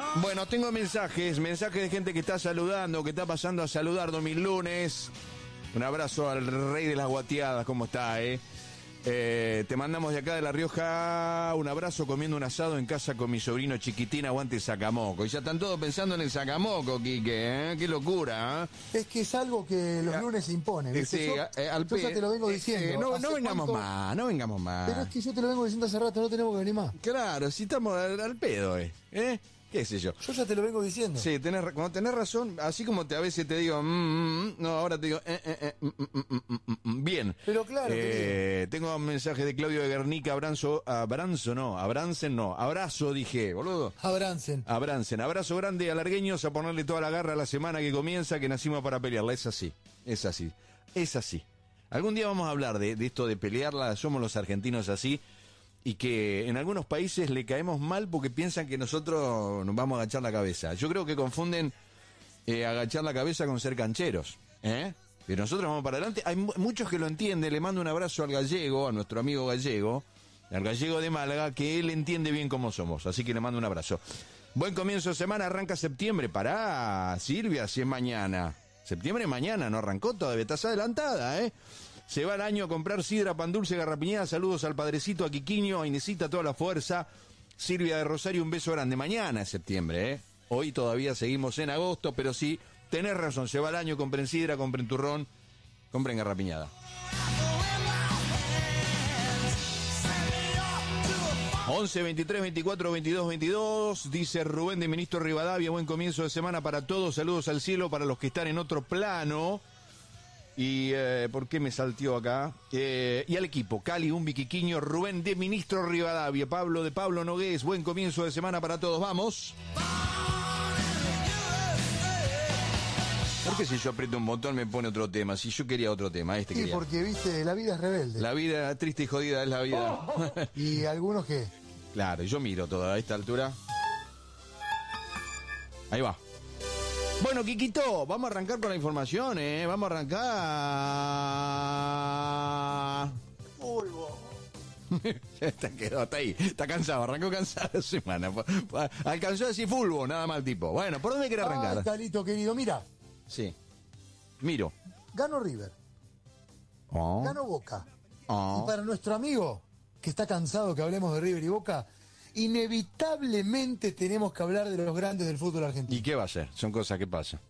Bueno, tengo mensajes de gente que está saludando, que está pasando a saludar Domingo Lunes. Un abrazo al rey de las guateadas, ¿cómo está, te mandamos de acá de La Rioja un abrazo comiendo un asado en casa con mi sobrino chiquitín, aguante Sacamoco. Y ya están todos pensando en el Sacamoco, Quique, qué locura, Es que es algo que los lunes se imponen. Sí, yo ya te lo vengo diciendo. No vengamos más. Pero es que yo te lo vengo diciendo hace rato, no tenemos que venir más. Claro, si estamos al pedo, qué sé yo. Yo ya te lo vengo diciendo. Sí, cuando tenés razón, así como a veces te digo, no, ahora te digo, bien. Pero claro, tengo un mensaje de Claudio de Guernica, abrazo, dije, boludo. Abrancen, abrazo grande a largueños, a ponerle toda la garra a la semana que comienza, que nacimos para pelearla, es así. Algún día vamos a hablar de esto de pelearla, somos los argentinos así. Y que en algunos países le caemos mal porque piensan que nosotros nos vamos a agachar la cabeza. Yo creo que confunden agachar la cabeza con ser cancheros, Pero nosotros vamos para adelante. Hay muchos que lo entienden. Le mando un abrazo al gallego, a nuestro amigo gallego, al gallego de Málaga, que él entiende bien cómo somos. Así que le mando un abrazo. Buen comienzo de semana, arranca septiembre. Pará, Silvia, si es mañana. Septiembre mañana, no arrancó todavía, estás adelantada, Se va el año a comprar sidra, pan dulce, garrapiñada. Saludos al padrecito, a Quiquiño, a Inesita, toda la fuerza. Silvia de Rosario, un beso grande. Mañana es septiembre, Hoy todavía seguimos en agosto, pero sí, tenés razón. Se va el año, compren sidra, compren turrón, compren garrapiñada. 11, 23, 24, 22, 22, dice Rubén de Ministro Rivadavia. Buen comienzo de semana para todos. Saludos al cielo para los que están en otro plano. Y, ¿por qué me salteó acá? Y al equipo, Cali, un Quiquiño, Rubén de Ministro Rivadavia, Pablo de Pablo Nogués, buen comienzo de semana para todos, vamos. ¿Por qué si yo aprieto un botón me pone otro tema? Si yo quería otro tema, Sí, quería. porque, viste, la vida es rebelde. La vida triste y jodida es la vida. ¿Y algunos qué? Claro, yo miro todo a esta altura. Ahí va. Bueno, Quiquito, vamos a arrancar con la información, Vamos a arrancar. Fulbo. Está ahí, está cansado, arrancó cansado la semana. Alcanzó a decir fulbo, nada mal tipo. Bueno, ¿por dónde quiere arrancar? Ay, Calito, querido, mira. Sí, miro. Ganó River. Ganó Boca. Y para nuestro amigo, que está cansado que hablemos de River y Boca, inevitablemente tenemos que hablar de los grandes del fútbol argentino. ¿Y qué va a ser? Son cosas que pasan.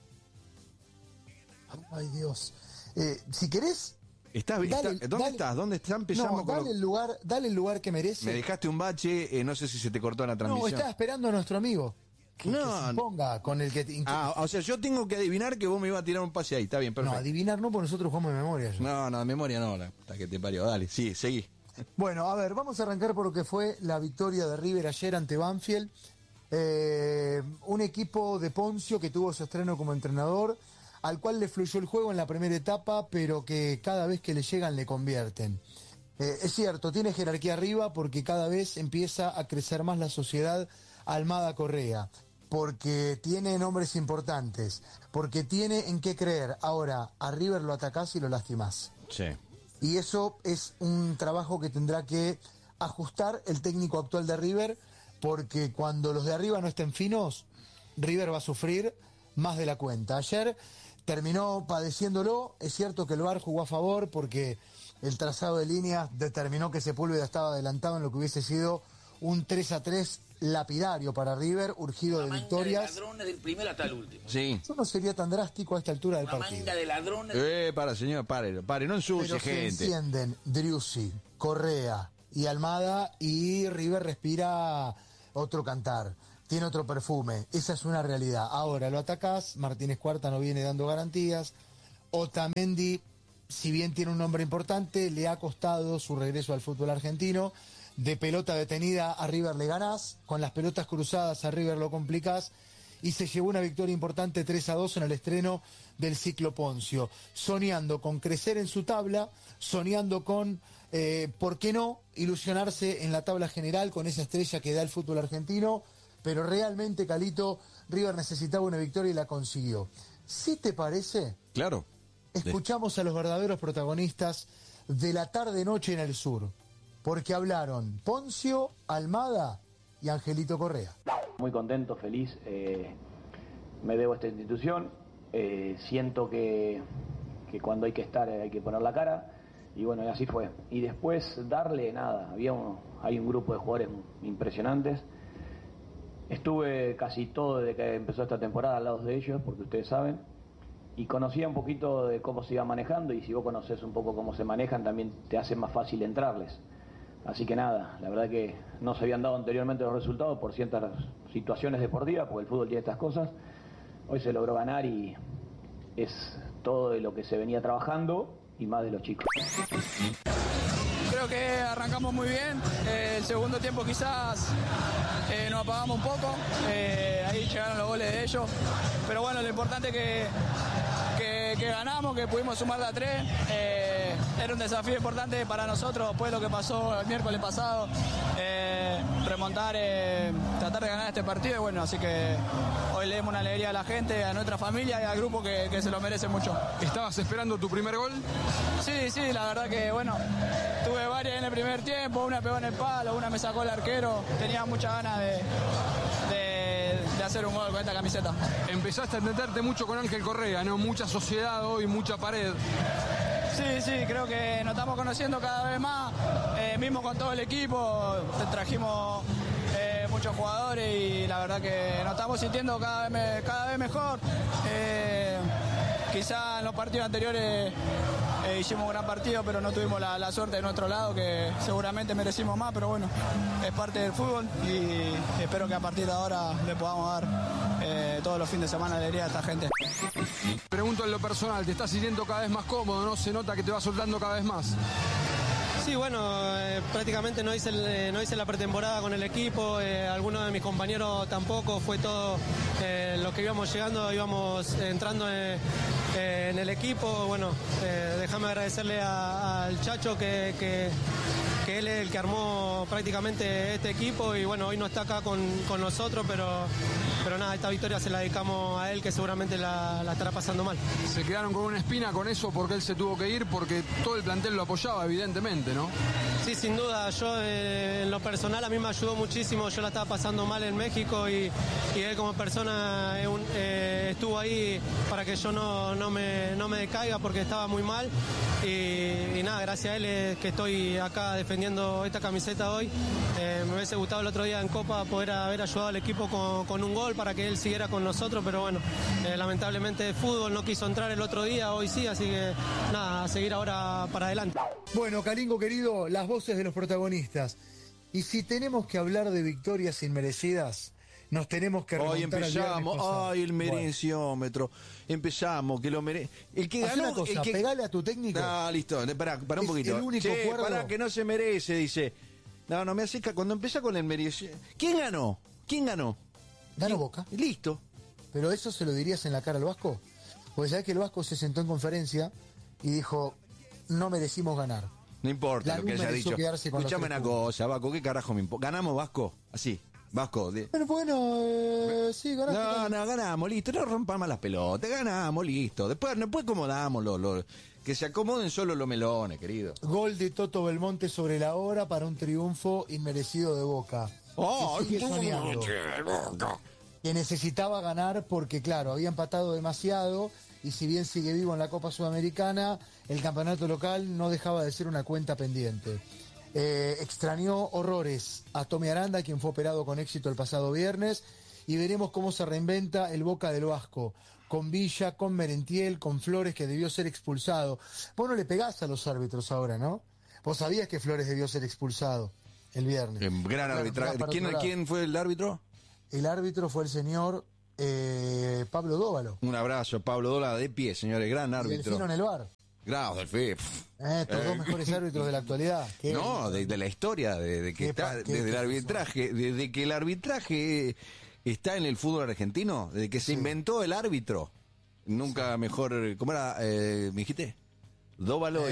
Ay, Dios. Si querés... ¿Dónde estás? ¿Dónde está? Empezamos dale el lugar que merece. Me dejaste un bache, no sé si se te cortó la transmisión. No, estaba esperando a nuestro amigo. Que se ponga con el que... o sea, yo tengo que adivinar que vos me ibas a tirar un pase ahí. Está bien, perfecto. No, adivinar no, porque nosotros jugamos de memoria. No, de memoria no, hasta que te parió. Dale, sí, seguí. Bueno, a ver, vamos a arrancar por lo que fue la victoria de River ayer ante Banfield. Un equipo de Poncio que tuvo su estreno como entrenador, al cual le fluyó el juego en la primera etapa, pero que cada vez que le llegan le convierten. Es cierto, tiene jerarquía arriba porque cada vez empieza a crecer más la sociedad Almada Correa, porque tiene nombres importantes, porque tiene en qué creer. Ahora, a River lo atacás y lo lastimás. Sí. Y eso es un trabajo que tendrá que ajustar el técnico actual de River, porque cuando los de arriba no estén finos, River va a sufrir más de la cuenta. Ayer terminó padeciéndolo, es cierto que el VAR jugó a favor porque el trazado de líneas determinó que Sepúlveda estaba adelantado en lo que hubiese sido un 3-3 lapidario para River, urgido de victorias. De ladrones del primero hasta el último. Sí. Eso no sería tan drástico a esta altura del partido. Manga de ladrones. Para, señor, pare, no ensucie, pero gente. Se encienden Driussi, Correa y Almada y River respira otro cantar, tiene otro perfume. Esa es una realidad. Ahora lo atacás, Martínez Cuarta no viene dando garantías. Otamendi, si bien tiene un nombre importante, le ha costado su regreso al fútbol argentino. De pelota detenida a River le ganás, con las pelotas cruzadas a River lo complicás, y se llevó una victoria importante 3-2 en el estreno del ciclo Poncio, soñando con crecer en su tabla, soñando con, ¿por qué no?, ilusionarse en la tabla general con esa estrella que da el fútbol argentino, pero realmente, Calito, River necesitaba una victoria y la consiguió. ¿Sí te parece? Claro. Escuchamos a los verdaderos protagonistas de la tarde-noche en el sur, porque hablaron Poncio, Almada y Angelito Correa. Muy contento, feliz, me debo a esta institución, siento que cuando hay que estar hay que poner la cara, y bueno, y así fue. Y después darle nada, hay un grupo de jugadores impresionantes, estuve casi todo desde que empezó esta temporada al lado de ellos, porque ustedes saben, y conocía un poquito de cómo se iba manejando, y si vos conocés un poco cómo se manejan, también te hace más fácil entrarles. Así que nada, la verdad que no se habían dado anteriormente los resultados por ciertas situaciones deportivas, porque el fútbol tiene estas cosas. Hoy se logró ganar y es todo de lo que se venía trabajando y más de los chicos. Creo que arrancamos muy bien, el segundo tiempo quizás nos apagamos un poco, ahí llegaron los goles de ellos, pero bueno, lo importante es que ganamos, que pudimos sumar de a 3, era un desafío importante para nosotros después de lo que pasó el miércoles pasado, remontar, tratar de ganar este partido, y bueno, así que hoy le demos una alegría a la gente, a nuestra familia y al grupo que se lo merece mucho. ¿Estabas esperando tu primer gol? Sí, la verdad que bueno, tuve varias en el primer tiempo, una pegó en el palo, una me sacó el arquero, tenía muchas ganas de hacer un gol con esta camiseta. Empezaste a entenderte mucho con Ángel Correa, ¿no? Mucha sociedad hoy, mucha pared. Sí, creo que nos estamos conociendo cada vez más, mismo con todo el equipo, trajimos muchos jugadores y la verdad que nos estamos sintiendo cada vez mejor. Quizá en los partidos anteriores hicimos un gran partido, pero no tuvimos la suerte de nuestro lado, que seguramente merecimos más, pero bueno, es parte del fútbol y espero que a partir de ahora le podamos dar todos los fines de semana alegría a esta gente. Pregunto en lo personal, ¿te estás sintiendo cada vez más cómodo, no? ¿Se nota que te va soltando cada vez más? Sí, bueno, prácticamente no hice la pretemporada con el equipo, algunos de mis compañeros tampoco, fue todo lo que íbamos llegando, íbamos entrando en el equipo. Bueno, déjame agradecerle al Chacho que él es el que armó prácticamente este equipo y bueno, hoy no está acá con nosotros, pero nada, esta victoria se la dedicamos a él, que seguramente la estará pasando mal. Se quedaron con una espina con eso porque él se tuvo que ir, porque todo el plantel lo apoyaba, evidentemente, ¿no? Sí, sin duda, yo en lo personal a mí me ayudó muchísimo, yo la estaba pasando mal en México y él como persona estuvo ahí para que yo no me decaiga porque estaba muy mal y nada, gracias a él es que estoy acá defendiendo esta camiseta hoy. Me hubiese gustado el otro día en Copa poder haber ayudado al equipo con un gol para que él siguiera con nosotros, pero bueno, lamentablemente el fútbol no quiso entrar el otro día, hoy sí, así que nada, a seguir ahora para adelante. Bueno, Calingo querido, las voces de los protagonistas. Y si tenemos que hablar de victorias inmerecidas, nos tenemos que remontar. Hoy empezamos, ay, el mereciómetro. Bueno. Empezamos, que lo merece. El que ganó. Una cosa, pegale a tu técnico. No, listo, pará un poquito. El único cuerdo. Pará, que no se merece, dice. No me hace. Cuando empieza con el mereciómetro. ¿Quién ganó? Ganó Boca. Listo. Pero eso se lo dirías en la cara al Vasco. Porque sabés que el Vasco se sentó en conferencia y dijo: no merecimos ganar. No importa lo que haya dicho. Escuchame una cosa, Vasco, ¿qué carajo me importa? ¿Ganamos, Vasco? Así. Vasco. Sí, ganaste. No, ganamos, listo. No rompamos las pelotas, ganamos, listo. Después acomodamos que se acomoden solo los melones, querido. Gol de Toto Belmonte sobre la hora para un triunfo inmerecido de Boca. Que sigue soñando. Que necesitaba ganar porque, claro, había empatado demasiado y si bien sigue vivo en la Copa Sudamericana, el campeonato local no dejaba de ser una cuenta pendiente. Extrañó horrores a Tommy Aranda, quien fue operado con éxito el pasado viernes, y veremos cómo se reinventa el Boca del Vasco, con Villa, con Merentiel, con Flores, que debió ser expulsado. Vos no le pegás a los árbitros ahora, ¿no? Vos sabías que Flores debió ser expulsado el viernes. Gran arbitraje. ¿Quién fue el árbitro? El árbitro fue el señor Pablo Dóvalo. Un abrazo, Pablo Dóvalo, de pie, señores, gran árbitro. Y Delfino en el bar. Gracias, Delfín. Estos dos mejores árbitros de la actualidad. No, de la historia, desde el arbitraje, desde que el arbitraje está en el fútbol argentino, desde que se inventó el árbitro. Nunca mejor, ¿cómo era? ¿Me dijiste? Dóvalo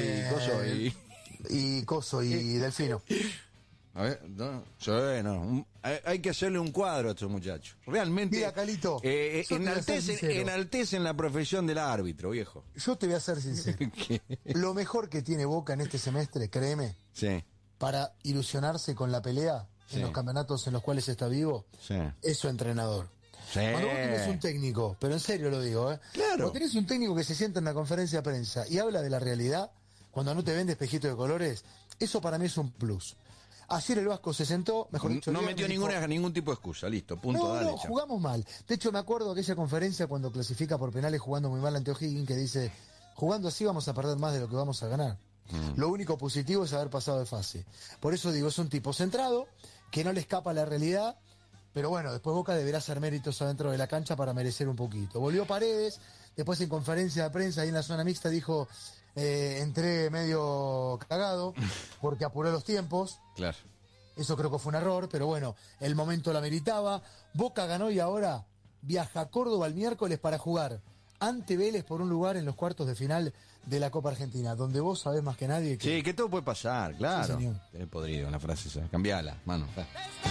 y Coso y Delfino. A ver, no. Hay que hacerle un cuadro a estos muchachos. Realmente. Mira, Calito. Enaltecen la profesión del árbitro, viejo. Yo te voy a ser sincero. Lo mejor que tiene Boca en este semestre, créeme, sí, para ilusionarse con la pelea, en los campeonatos en los cuales está vivo, es su entrenador. Sí. Cuando vos tenés un técnico, pero en serio lo digo, Claro. Cuando tenés un técnico que se sienta en una conferencia de prensa y habla de la realidad, cuando no te vende espejito de colores, eso para mí es un plus. Ayer el Vasco se sentó, mejor dicho... No metió ningún tipo de excusa, listo, punto, dale. No, jugamos mal. De hecho, me acuerdo de aquella conferencia cuando clasifica por penales jugando muy mal ante O'Higgins, que dice, jugando así vamos a perder más de lo que vamos a ganar. Lo único positivo es haber pasado de fase. Por eso digo, es un tipo centrado, que no le escapa a la realidad, pero bueno, después Boca deberá hacer méritos adentro de la cancha para merecer un poquito. Volvió Paredes, después en conferencia de prensa ahí en la zona mixta dijo, entré medio cagado porque apuré los tiempos. Claro. Eso creo que fue un error, pero bueno, el momento la meritaba. Boca ganó y ahora viaja a Córdoba el miércoles para jugar ante Vélez por un lugar en los cuartos de final de la Copa Argentina, donde vos sabés más que nadie que... Sí, que todo puede pasar, claro. Sí, señor. Podrido, la frase esa. Cambiala, mano.